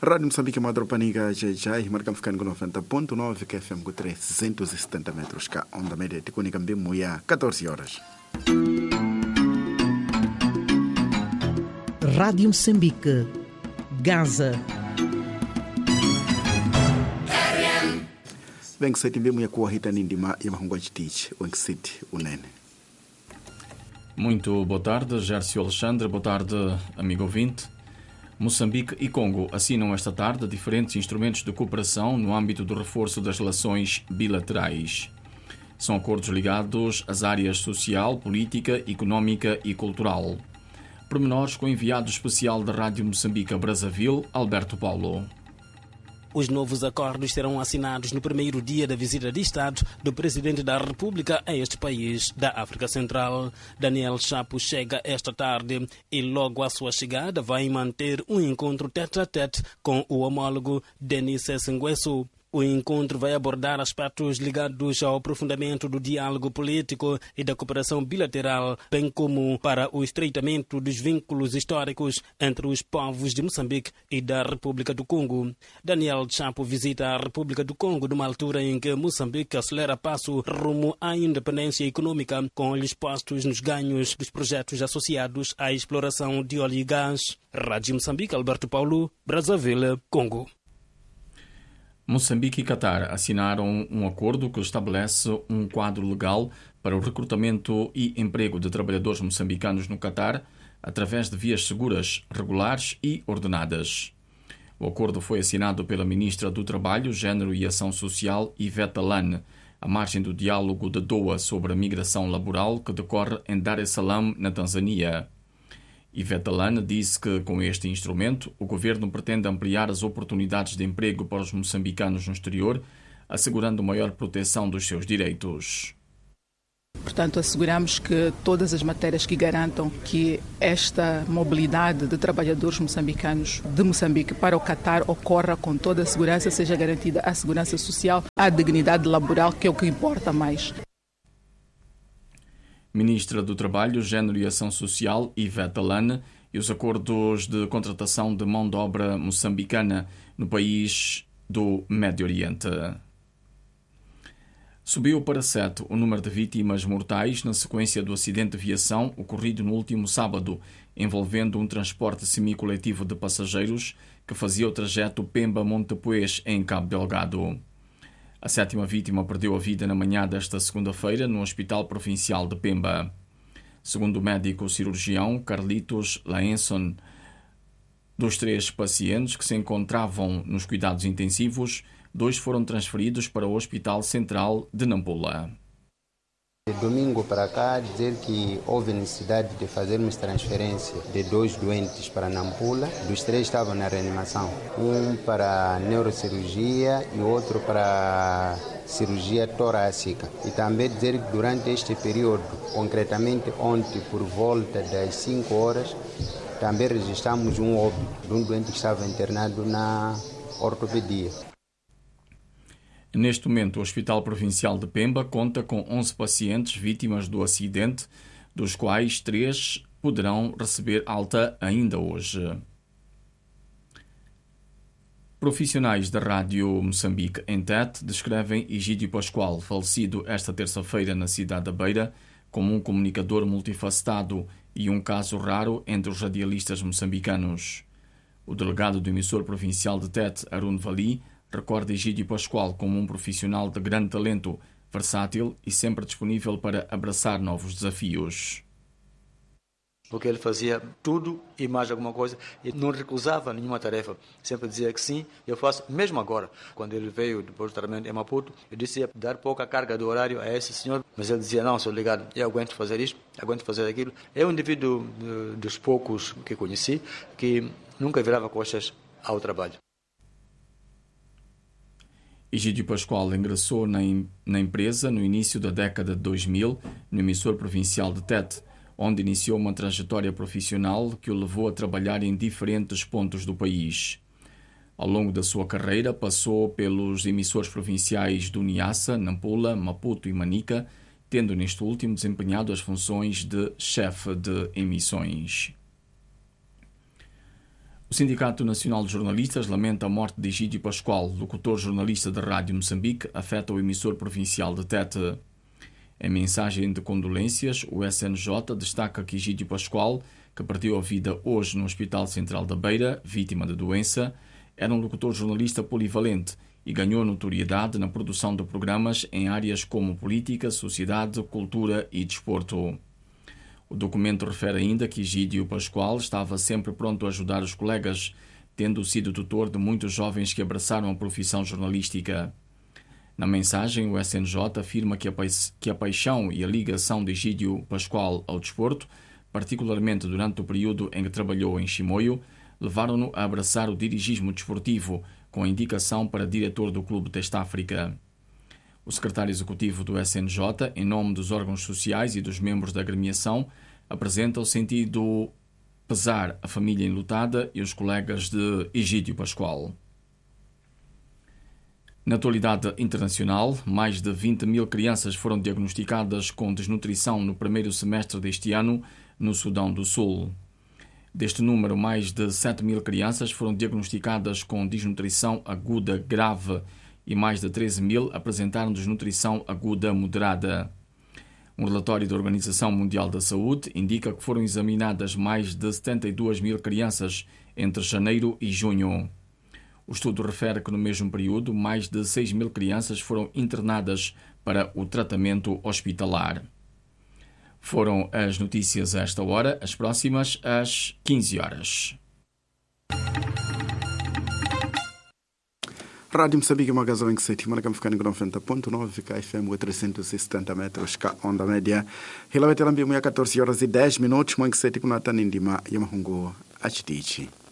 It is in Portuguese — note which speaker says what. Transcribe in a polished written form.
Speaker 1: Rádio Moçambique, Madropaniga, Jai, marcamos ficando com 90.9, que FM com 370 metros, cá, onda média, ticônica, bem, 14 horas.
Speaker 2: Rádio Moçambique, Gaza.
Speaker 1: Bem que você tem bem com a Rita Nindima e a Mahunga Chitich, o Enxit, o Nene.
Speaker 3: Muito boa tarde, Gércio Alexandre, boa tarde, amigo ouvinte. Moçambique e Congo assinam esta tarde diferentes instrumentos de cooperação no âmbito do reforço das relações bilaterais. São acordos ligados às áreas social, política, económica e cultural. Pormenores com o enviado especial da Rádio Moçambique a Brazzaville, Alberto Paulo.
Speaker 4: Os novos acordos serão assinados no primeiro dia da visita de Estado do Presidente da República a este país da África Central. Daniel Chapo chega esta tarde e logo à sua chegada vai manter um encontro tete-a-tete com o homólogo Denis Sassou Nguesso. O encontro vai abordar aspectos ligados ao aprofundamento do diálogo político e da cooperação bilateral, bem como para o estreitamento dos vínculos históricos entre os povos de Moçambique e da República do Congo. Daniel Chapo visita a República do Congo numa altura em que Moçambique acelera passo rumo à independência econômica, com olhos postos nos ganhos dos projetos associados à exploração de óleo e gás. Rádio Moçambique, Alberto Paulo, Brazzaville, Congo.
Speaker 3: Moçambique e Catar assinaram um acordo que estabelece um quadro legal para o recrutamento e emprego de trabalhadores moçambicanos no Catar através de vias seguras, regulares e ordenadas. O acordo foi assinado pela Ministra do Trabalho, Gênero e Ação Social, Ivete Lane, à margem do diálogo de Doha sobre a migração laboral que decorre em Dar es Salaam, na Tanzânia. Ivete Lane disse que, com este instrumento, o governo pretende ampliar as oportunidades de emprego para os moçambicanos no exterior, assegurando maior proteção dos seus direitos.
Speaker 5: Portanto, asseguramos que todas as matérias que garantam que esta mobilidade de trabalhadores moçambicanos de Moçambique para o Catar ocorra com toda a segurança, seja garantida a segurança social, a dignidade laboral, que é o que importa mais.
Speaker 3: Ministra do Trabalho, Gênero e Ação Social, Ivete Lane, e os acordos de contratação de mão de obra moçambicana no país do Médio Oriente. Subiu para 7 o número de vítimas mortais na sequência do acidente de viação ocorrido no último sábado, envolvendo um transporte semicoletivo de passageiros que fazia o trajeto Pemba-Montepuez, em Cabo Delgado. A 7ª vítima perdeu a vida na manhã desta segunda-feira no Hospital Provincial de Pemba. Segundo o médico cirurgião Carlitos Laenson, dos 3 pacientes que se encontravam nos cuidados intensivos, 2 foram transferidos para o Hospital Central de Nampula.
Speaker 6: De domingo para cá, dizer que houve necessidade de fazermos transferência de 2 doentes para Nampula. Dos 3 estavam na reanimação. Um para neurocirurgia e outro para cirurgia torácica. E também dizer que durante este período, concretamente ontem por volta das 5 horas, também registramos um óbito de um doente que estava internado na ortopedia.
Speaker 3: Neste momento, o Hospital Provincial de Pemba conta com 11 pacientes vítimas do acidente, dos quais 3 poderão receber alta ainda hoje. Profissionais da Rádio Moçambique em Tete descrevem Egídio Pascoal, falecido esta terça-feira na cidade da Beira, como um comunicador multifacetado e um caso raro entre os radialistas moçambicanos. O delegado do emissor provincial de Tete, Arun Vali, recorda Egídio Pascoal como um profissional de grande talento, versátil e sempre disponível para abraçar novos desafios.
Speaker 7: Porque ele fazia tudo e mais alguma coisa e não recusava nenhuma tarefa. Sempre dizia que sim, eu faço mesmo agora. Quando ele veio depois do tratamento em Maputo, eu disse ia dar pouca carga do horário a esse senhor, mas ele dizia, não, sou ligado, eu aguento fazer isto, aguento fazer aquilo. É um indivíduo dos poucos que conheci que nunca virava costas ao trabalho.
Speaker 3: Egídio Pascoal ingressou na empresa no início da década de 2000, no emissor provincial de Tete, onde iniciou uma trajetória profissional que o levou a trabalhar em diferentes pontos do país. Ao longo da sua carreira, passou pelos emissores provinciais do Niassa, Nampula, Maputo e Manica, tendo neste último desempenhado as funções de chefe de emissões. O Sindicato Nacional de Jornalistas lamenta a morte de Egídio Pascoal, locutor jornalista da Rádio Moçambique, afeta o emissor provincial de Tete. Em mensagem de condolências, o SNJ destaca que Egídio Pascoal, que perdeu a vida hoje no Hospital Central da Beira, vítima da doença, era um locutor jornalista polivalente e ganhou notoriedade na produção de programas em áreas como política, sociedade, cultura e desporto. O documento refere ainda que Egídio Pascoal estava sempre pronto a ajudar os colegas, tendo sido tutor de muitos jovens que abraçaram a profissão jornalística. Na mensagem, o SNJ afirma que a paixão e a ligação de Egídio Pascoal ao desporto, particularmente durante o período em que trabalhou em Chimoio, levaram-no a abraçar o dirigismo desportivo, com a indicação para diretor do Clube Teste África. O secretário executivo do SNJ, em nome dos órgãos sociais e dos membros da agremiação, apresenta o sentido pesar à família enlutada e os colegas de Egídio Pascoal. Na atualidade internacional, mais de 20 mil crianças foram diagnosticadas com desnutrição no primeiro semestre deste ano no Sudão do Sul. Deste número, mais de 7 mil crianças foram diagnosticadas com desnutrição aguda grave e mais de 13 mil apresentaram desnutrição aguda moderada. Um relatório da Organização Mundial da Saúde indica que foram examinadas mais de 72 mil crianças entre janeiro e junho. O estudo refere que no mesmo período, mais de 6 mil crianças foram internadas para o tratamento hospitalar. Foram as notícias a esta hora, as próximas às 15 horas.
Speaker 1: Rádio Moçambique, uma gasol em que se timana ficando com 90.9 KFM 370 metros cá onda média. Hilawete lambi muya 14 horas e 10 minutos, mãe que se tikuna tanindima yamahungu achitichi.